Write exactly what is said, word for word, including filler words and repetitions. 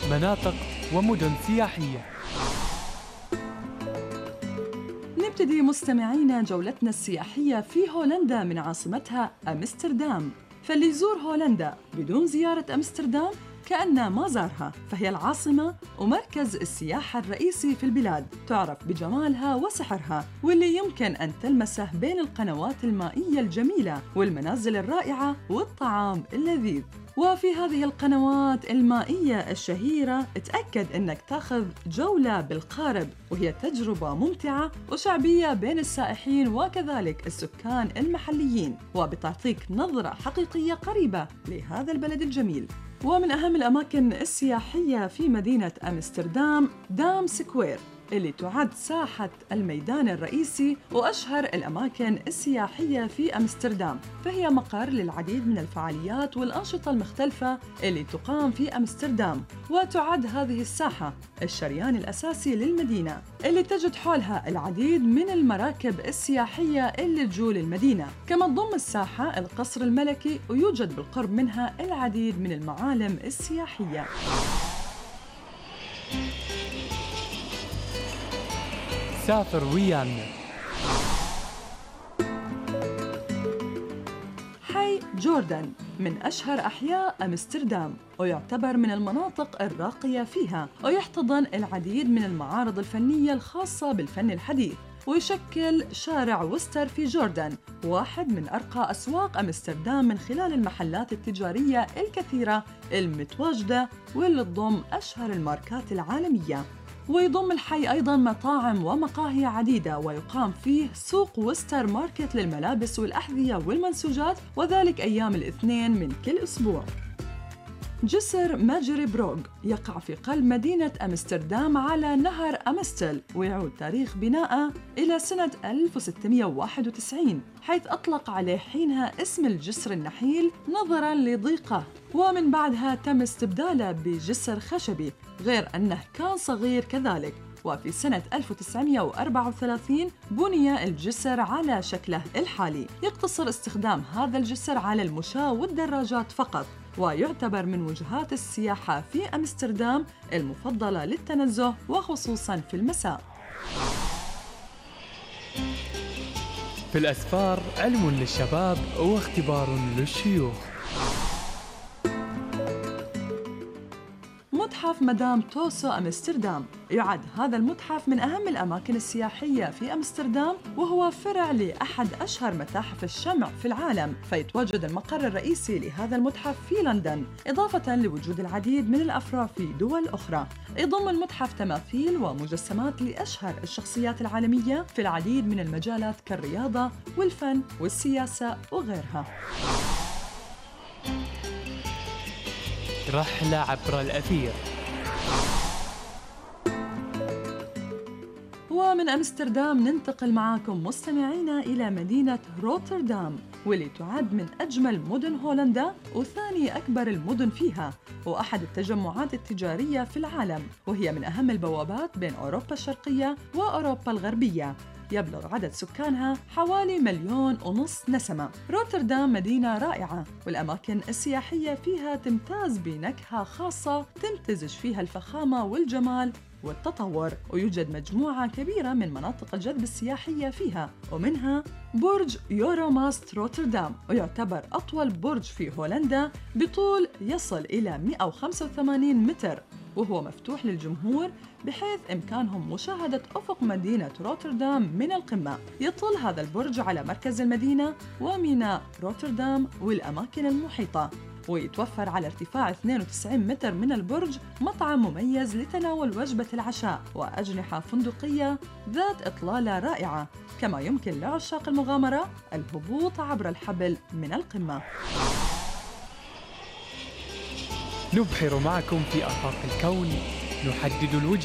مناطق ومدن سياحية. نبتدي مستمعينا جولتنا السياحية في هولندا من عاصمتها أمستردام. فاللي يزور هولندا بدون زيارة أمستردام كأنه ما زارها، فهي العاصمة ومركز السياحة الرئيسي في البلاد، تعرف بجمالها وسحرها واللي يمكن أن تلمسه بين القنوات المائية الجميلة والمنازل الرائعة والطعام اللذيذ. وفي هذه القنوات المائية الشهيرة تأكد أنك تاخذ جولة بالقارب، وهي تجربة ممتعة وشعبية بين السائحين وكذلك السكان المحليين، وبتعطيك نظرة حقيقية قريبة لهذا البلد الجميل. ومن أهم الأماكن السياحية في مدينة أمستردام دام سكوير، اللي تعد ساحة الميدان الرئيسي وأشهر الأماكن السياحية في أمستردام، فهي مقر للعديد من الفعاليات والأنشطة المختلفة اللي تقام في أمستردام. وتعد هذه الساحة الشريان الأساسي للمدينة، اللي تجد حولها العديد من المراكب السياحية اللي تجول المدينة. كما تضم الساحة القصر الملكي، ويوجد بالقرب منها العديد من المعالم السياحية. سافر ويانا. حي جوردن من أشهر أحياء أمستردام، ويعتبر من المناطق الراقية فيها، ويحتضن العديد من المعارض الفنية الخاصة بالفن الحديث. ويشكل شارع وستر في جوردن واحد من أرقى أسواق أمستردام من خلال المحلات التجارية الكثيرة المتواجدة واللي تضم أشهر الماركات العالمية. ويضم الحي أيضاً مطاعم ومقاهي عديدة، ويقام فيه سوق وستر ماركت للملابس والأحذية والمنسوجات، وذلك أيام الاثنين من كل أسبوع. جسر ماجري بروغ يقع في قلب مدينة أمستردام على نهر أمستل، ويعود تاريخ بناءه إلى سنة ألف وستمئة وواحد وتسعين، حيث أطلق عليه حينها اسم الجسر النحيل نظراً لضيقه، ومن بعدها تم استبداله بجسر خشبي، غير أنه كان صغير كذلك. وفي سنة ألف وتسعمئة وأربعة وثلاثين بني الجسر على شكله الحالي. يقتصر استخدام هذا الجسر على المشاة والدراجات فقط، ويعتبر من وجهات السياحة في أمستردام المفضلة للتنزه وخصوصاً في المساء. في الأسفار علم للشباب واختبار للشيوخ. متحف مدام توسو أمستردام يعد هذا المتحف من أهم الأماكن السياحية في أمستردام، وهو فرع لأحد أشهر متاحف الشمع في العالم، فيتواجد المقر الرئيسي لهذا المتحف في لندن، إضافة لوجود العديد من الأفرع في دول أخرى. يضم المتحف تماثيل ومجسمات لأشهر الشخصيات العالمية في العديد من المجالات كالرياضة والفن والسياسة وغيرها. رحلة عبر الأثير. ومن أمستردام ننتقل معاكم مستمعينا إلى مدينة روتردام، واللي تعد من أجمل مدن هولندا وثاني أكبر المدن فيها، وأحد التجمعات التجارية في العالم، وهي من أهم البوابات بين أوروبا الشرقية وأوروبا الغربية. يبلغ عدد سكانها حوالي مليون ونص نسمة. روتردام مدينة رائعة، والأماكن السياحية فيها تمتاز بنكهة خاصة تمتزج فيها الفخامة والجمال والتطور. ويوجد مجموعة كبيرة من مناطق الجذب السياحية فيها، ومنها برج يوروماست روتردام، ويعتبر أطول برج في هولندا بطول يصل إلى مئة وخمسة وثمانين متر، وهو مفتوح للجمهور بحيث إمكانهم مشاهدة أفق مدينة روتردام من القمة. يطل هذا البرج على مركز المدينة وميناء روتردام والأماكن المحيطة، ويتوفر على ارتفاع اثنين وتسعين متر من البرج مطعم مميز لتناول وجبة العشاء، وأجنحة فندقية ذات إطلالة رائعة، كما يمكن لعشاق المغامرة الهبوط عبر الحبل من القمة. نبحر معكم في آفاق الكون، نحدد الوجه